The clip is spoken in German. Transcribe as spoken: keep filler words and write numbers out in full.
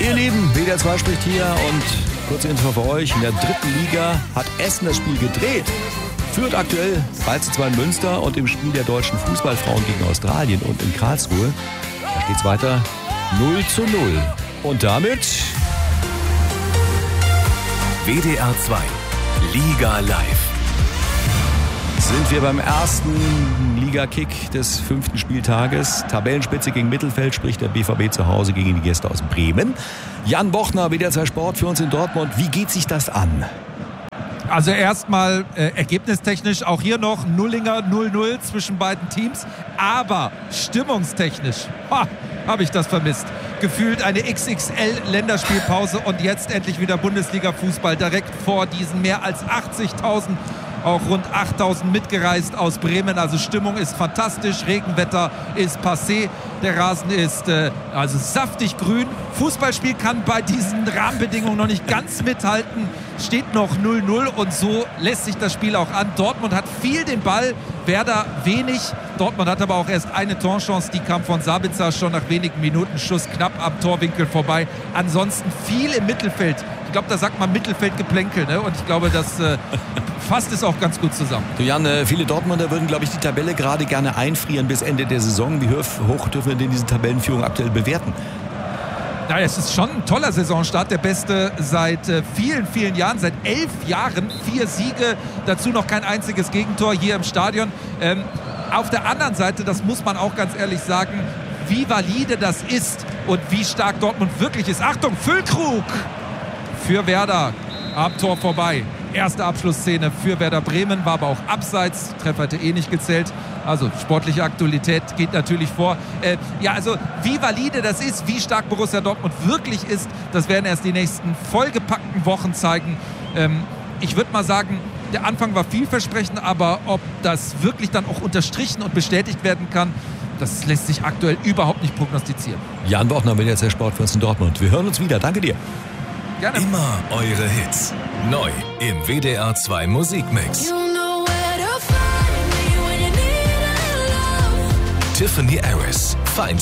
Ihr Lieben, W D R zwei spricht hier und kurze Info für euch. In der dritten Liga hat Essen das Spiel gedreht. Führt aktuell drei zu zwei in Münster und im Spiel der deutschen Fußballfrauen gegen Australien und in Karlsruhe, da steht es weiter null zu null. Und damit W D R zwei Liga Live. Sind wir beim ersten Liga-Kick des fünften Spieltages. Tabellenspitze gegen Mittelfeld, sprich der B V B zu Hause gegen die Gäste aus Bremen. Jan Bochner, W D R zwei Sport für uns in Dortmund. Wie geht sich das an? Also erstmal äh, ergebnistechnisch auch hier noch Nullinger null null zwischen beiden Teams. Aber stimmungstechnisch habe ich das vermisst. Gefühlt eine X X L-Länderspielpause und jetzt endlich wieder Bundesliga-Fußball direkt vor diesen mehr als achtzigtausend, auch rund achttausend mitgereist aus Bremen. Also Stimmung ist fantastisch, Regenwetter ist passé, der Rasen ist äh, also saftig grün. Fußballspiel kann bei diesen Rahmenbedingungen noch nicht ganz mithalten, steht noch null null und so lässt sich das Spiel auch an. Dortmund hat viel den Ball, Werder wenig. Dortmund hat aber auch erst eine Torchance, die kam von Sabitzer schon nach wenigen Minuten, Schuss knapp am Torwinkel vorbei. Ansonsten viel im Mittelfeld. Ich glaube, da sagt man Mittelfeldgeplänkel, ne? Und ich glaube, das äh, fasst es auch ganz gut zusammen. Du Jan, äh, viele Dortmunder würden, glaube ich, die Tabelle gerade gerne einfrieren bis Ende der Saison. Wie hoch dürfen wir denn diese Tabellenführung aktuell bewerten? Ja, es ist schon ein toller Saisonstart, der beste seit äh, vielen, vielen Jahren, seit elf Jahren, vier Siege, dazu noch kein einziges Gegentor hier im Stadion. Ähm, auf der anderen Seite, das muss man auch ganz ehrlich sagen, wie valide das ist und wie stark Dortmund wirklich ist. Achtung, Füllkrug für Werder, am Tor vorbei. Erste Abschlussszene für Werder Bremen, war aber auch abseits, Treffer hätte eh nicht gezählt. Also sportliche Aktualität geht natürlich vor. Äh, ja, also wie valide das ist, wie stark Borussia Dortmund wirklich ist, das werden erst die nächsten vollgepackten Wochen zeigen. Ähm, ich würde mal sagen, der Anfang war vielversprechend, aber ob das wirklich dann auch unterstrichen und bestätigt werden kann, das lässt sich aktuell überhaupt nicht prognostizieren. Jan Bochner, W D R zwei Sport für uns in Dortmund. Wir hören uns wieder. Danke dir. Gerne. Immer eure Hits. Neu im W D R zwei Musikmix. Tiffany Harris, Feind